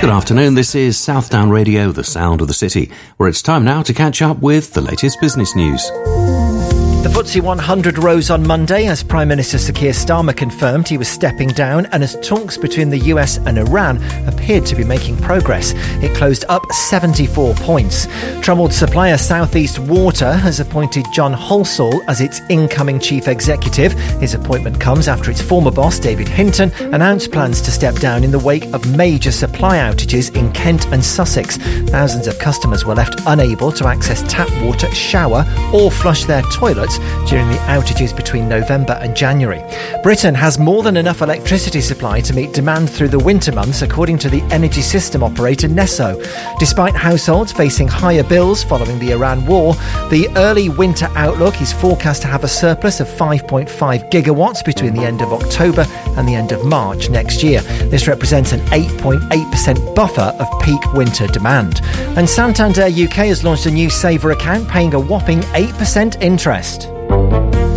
Good afternoon, this is Southdown Radio, the sound of the city, where it's time now to catch up with the latest business news. The FTSE 100 rose on Monday as Prime Minister Sir Keir Starmer confirmed he was stepping down and as talks between the US and Iran appeared to be making progress. It closed up 74 points. Troubled supplier South East Water has appointed John Halsall as its incoming chief executive. His appointment comes after its former boss, David Hinton, announced plans to step down in the wake of major supply outages in Kent and Sussex. Thousands of customers were left unable to access tap water, shower or flush their toilets during the outages between November and January. Britain has more than enough electricity supply to meet demand through the winter months, according to the energy system operator NESO. Despite households facing higher bills following the Iran war, the early winter outlook is forecast to have a surplus of 5.5 gigawatts between the end of October and the end of March next year. This represents an 8.8% buffer of peak winter demand. And Santander UK has launched a new saver account paying a whopping 8% interest.